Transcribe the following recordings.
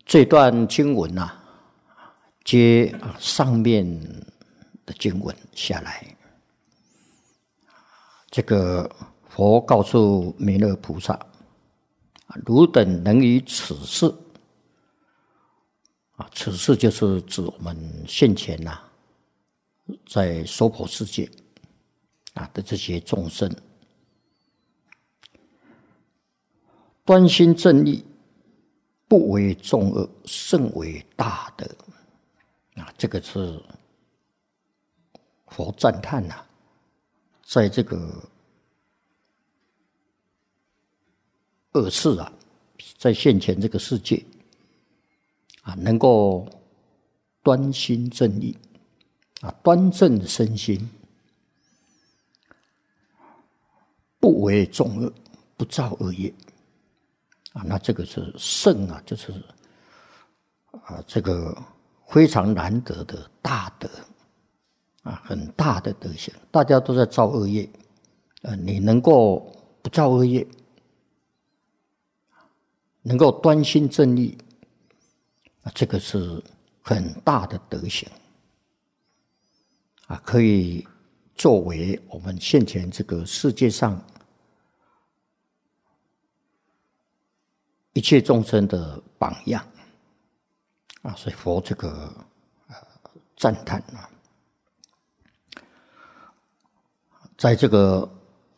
这段经文啊，接上面的经文下来，这个佛告诉弥勒菩萨，汝等能于此世，此世就是指我们现前在娑婆世界的这些众生，端心正义，不为众恶，甚为大德。这个是佛赞叹在这个恶世在现前这个世界能够端心正义端正身心，不为众恶，不造恶业那这个是圣就是这个非常难得的大德很大的德行。大家都在造恶业你能够不造恶业，能够端心正义这个是很大的德行可以作为我们现前这个世界上一切众生的榜样所以佛这个赞叹在这个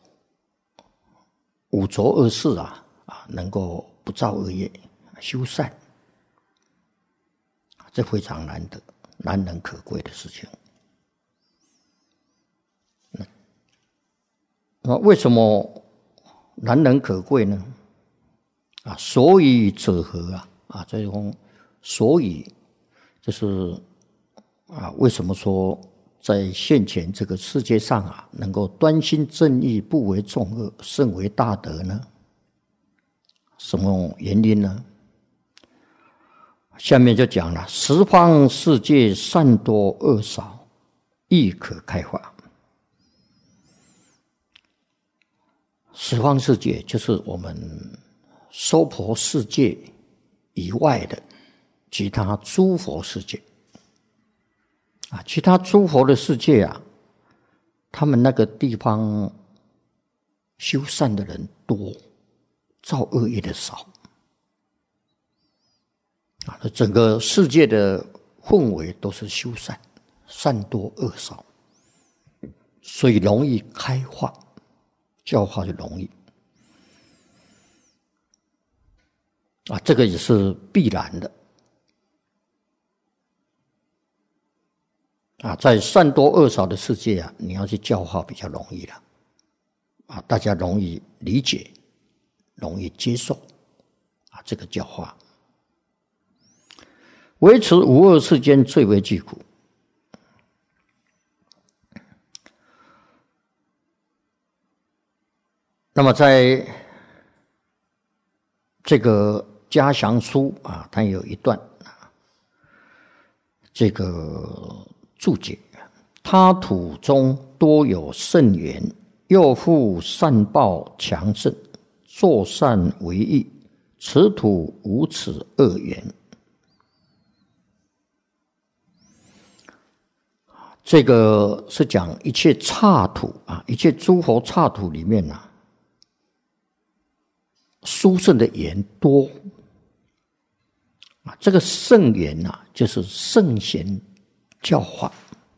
五浊恶世能够不造恶业，修善，这非常难得、难能可贵的事情。那为什么难能可贵呢？所以者何这种所以就是为什么说在现前这个世界上能够端心正义，不为众恶，甚为大德呢？什么原因呢？下面就讲了，十方世界善多恶少，亦可开发。十方世界就是我们娑婆世界以外的其他诸佛世界其他诸佛的世界他们那个地方修善的人多，造恶业的少整个世界的氛围都是修善，善多恶少，所以容易开化，教化就容易这个也是必然的在善多恶少的世界你要去教化比较容易了大家容易理解，容易接受这个教化。维持无恶世间最为具苦。那么在这个嘉祥书它有一段这个注解，他土中多有圣缘，又复善报强盛，作善为义，此土无此恶缘。这个是讲一切刹土一切诸佛刹土里面殊胜的缘多这个圣缘就是圣贤教化，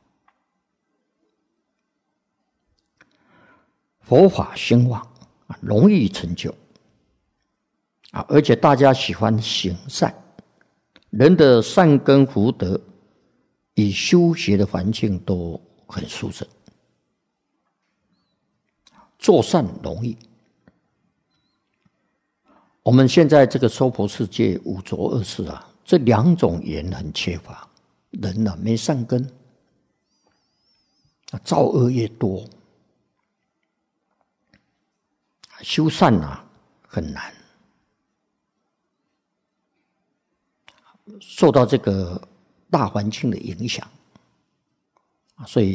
佛法兴旺容易成就而且大家喜欢行善，人的善根福德以修学的环境都很殊胜，做善容易。我们现在这个娑婆世界五浊恶世这两种缘很缺乏，人没善根造恶业多，修善很难，受到这个大环境的影响所以